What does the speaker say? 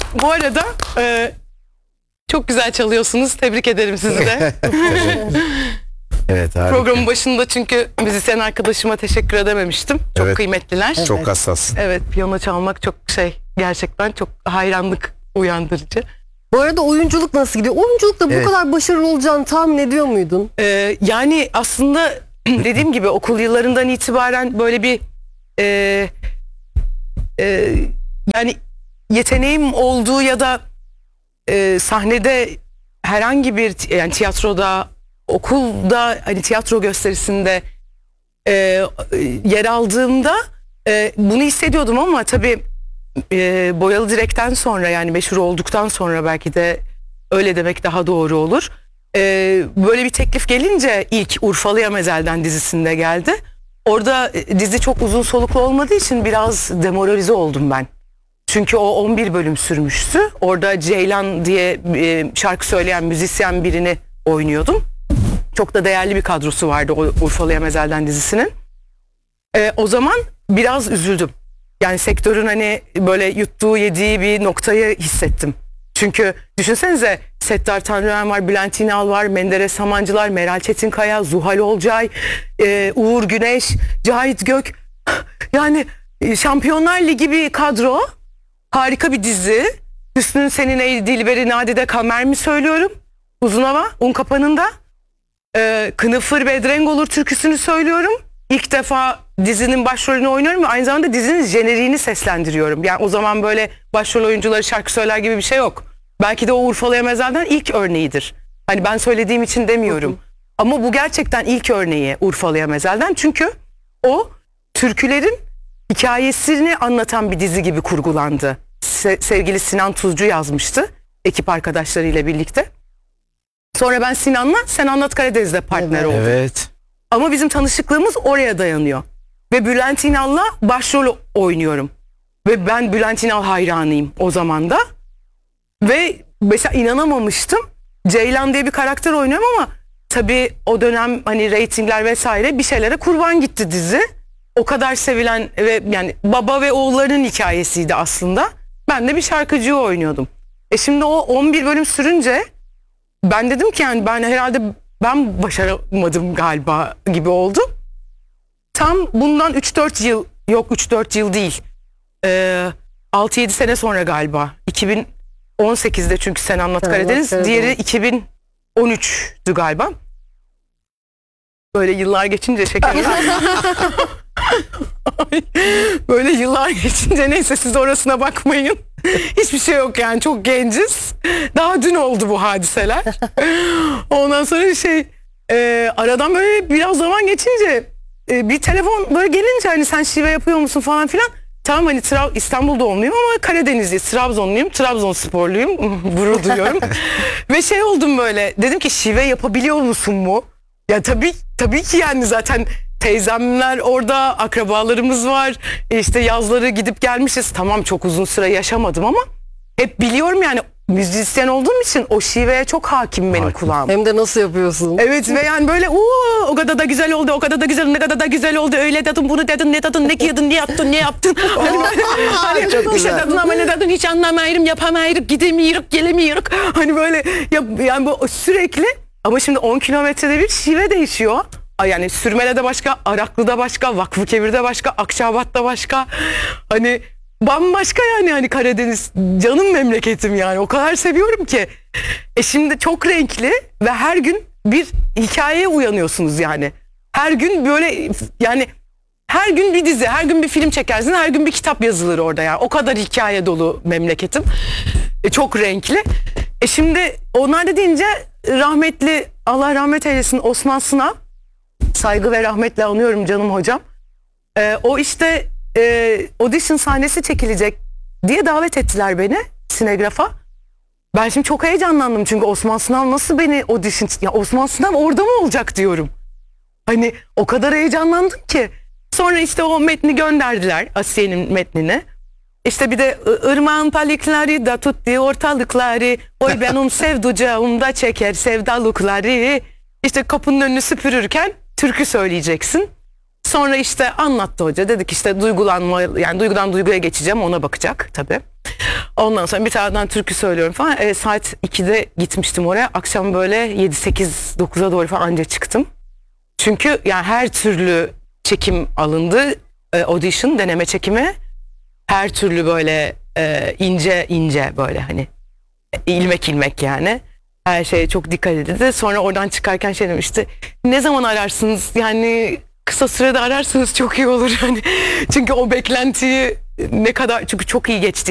Bu arada çok güzel çalıyorsunuz. Tebrik ederim sizi de. Evet, harika. Programın başında çünkü müzisyen arkadaşıma teşekkür edememiştim. Çok Evet. kıymetliler. Çok hassas. Evet, piyano çalmak çok gerçekten çok hayranlık uyandırıcı. Bu arada oyunculuk nasıl gidiyor? Oyunculukta bu kadar başarılı olacağını tahmin ediyor muydun? Yani aslında dediğim gibi okul yıllarından itibaren böyle bir yani yeteneğim olduğu ya da sahnede herhangi bir yani tiyatroda, okulda hani tiyatro gösterisinde yer aldığımda bunu hissediyordum ama tabii Boyalı Direk'ten sonra yani meşhur olduktan sonra belki de öyle demek daha doğru olur. Böyle bir teklif gelince ilk Urfalı'ya Ezel'den dizisinde geldi. Orada dizi çok uzun soluklu olmadığı için biraz demoralize oldum ben. Çünkü o 11 bölüm sürmüştü. Orada Ceylan diye şarkı söyleyen müzisyen birini oynuyordum. Çok da değerli bir kadrosu vardı o Urfalı'ya Ezel'den dizisinin. O zaman biraz üzüldüm. Yani sektörün hani böyle yuttuğu yediği bir noktayı hissettim. Çünkü düşünsenize Settar Tanrıver var, Bülent İnal var, Menderes Samancılar, Meral Çetinkaya, Zuhal Olcay, Uğur Güneş, Cahit Gök. Yani Şampiyonlar Ligi bir kadro. Harika bir dizi. Hüsnü Senin Ey Dilberi Nadide Kamer mi söylüyorum? Uzun Hava, Unkapanı'nda. Kınıfır Bedreng Olur türküsünü söylüyorum. İlk defa dizinin başrolünü oynuyorum ve aynı zamanda dizinin jeneriğini seslendiriyorum. Yani o zaman böyle başrol oyuncuları şarkı söyler gibi bir şey yok. Belki de o Urfalı'ya Ezel'den ilk örneğidir. Hani ben söylediğim için demiyorum. Ama bu gerçekten ilk örneği Urfalı'ya Ezel'den. Çünkü o türkülerin hikayesini anlatan bir dizi gibi kurgulandı. Sevgili Sinan Tuzcu yazmıştı ekip arkadaşlarıyla birlikte. Sonra ben Sinan'la Sen Anlat Karadeniz'de partner oldum. Evet. Ama bizim tanışıklığımız oraya dayanıyor. Ve Bülent İnal'la başrol oynuyorum. Ve ben Bülent İnal hayranıyım o zaman da. Ve mesela inanamamıştım. Ceylan diye bir karakter oynuyorum ama tabii o dönem hani reytingler vesaire bir şeylere kurban gitti dizi. O kadar sevilen ve yani baba ve oğulların hikayesiydi aslında. Ben de bir şarkıcıyı oynuyordum. Şimdi o 11 bölüm sürünce ben dedim ki yani ben herhalde ben başaramadım galiba gibi oldu. Tam bundan 3-4 yıl, yok 3-4 yıl değil. 6-7 sene sonra galiba. 2018'de çünkü Sen Anlat Karadeniz. Diğeri 2013'tü galiba. Böyle yıllar geçince böyle yıllar geçince neyse siz orasına bakmayın. Hiçbir şey yok yani çok genciz. Daha dün oldu bu hadiseler. Ondan sonra aradan böyle biraz zaman geçince bir telefon böyle gelince hani sen şive yapıyor musun falan filan. Tamam hani İstanbul doğumluyum ama Karadenizli, Trabzonluyum, Trabzonsporluyum, gurur duyuyorum. Ve oldum böyle dedim ki şive yapabiliyor musun mu? Ya tabii ki yani zaten teyzemler orada, akrabalarımız var. İşte yazları gidip gelmişiz. Tamam çok uzun süre yaşamadım ama hep biliyorum yani müzisyen olduğum için o şiveye çok hakim benim kulağım. Hem de nasıl yapıyorsun? Evet ve yani böyle o kadar da güzel oldu, o kadar da güzel, ne kadar da güzel oldu. Öyle dedin, bunu dedin, ne dedin, ne giydin, ne yaptın, ne yaptın. Hani çok bir şey güzel. dedin ama ne dedin hiç anlamayırım, yapamayırım, gidemiyoruz, gelemiyoruz. Hani böyle yani bu sürekli ama şimdi 10 kilometrede bir şive değişiyor. Yani Sürmele'de başka, Araklı'da başka, Vakfıkebir'de başka, Akçabat'ta başka. Hani bambaşka yani hani Karadeniz canım memleketim yani o kadar seviyorum ki. Şimdi çok renkli ve her gün bir hikayeye uyanıyorsunuz yani. Her gün böyle yani her gün bir dizi, her gün bir film çekersin, her gün bir kitap yazılır orada yani. O kadar hikaye dolu memleketim. Çok renkli. Şimdi onlar da deyince rahmetli Allah rahmet eylesin Osman Sınav. Saygı ve rahmetle anıyorum canım hocam. O işte audition sahnesi çekilecek diye davet ettiler beni Sinegraf'a. Ben şimdi çok heyecanlandım çünkü Osman Sınav nasıl beni audition... Ya Osman Sınav orada mı olacak diyorum. Hani o kadar heyecanlandım ki. Sonra işte o metni gönderdiler, Asiye'nin metnini. İşte bir de ırmağın palikleri da tuttu ortalıkları. Oy benim sevducağımda çeker sevdalıkları. İşte kapının önünü süpürürken türkü söyleyeceksin. Sonra işte anlattı hoca. Dedik işte duygulanma yani duygudan duyguya geçeceğim ona bakacak tabii. Ondan sonra bir taraftan türkü söylüyorum falan. Saat 2'de gitmiştim oraya. Akşam böyle 7-8-9'a doğru falan anca çıktım. Çünkü yani her türlü çekim alındı. Audition, deneme çekimi. Her türlü böyle ince ince böyle hani ilmek ilmek yani. Her şeye çok dikkat edildi. Sonra oradan çıkarken şey demişti. Ne zaman ararsınız? Yani kısa sürede ararsanız çok iyi olur. Hani çünkü o beklentiyi ne kadar, çünkü çok iyi geçti.